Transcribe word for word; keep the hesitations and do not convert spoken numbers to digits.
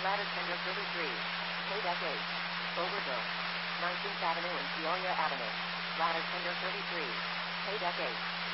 Ladder Tender thirty-three. K-Deck eight. Overbrook. nineteenth Avenue and Peoria Avenue. Ladder Tender thirty-three. K-Deck eight.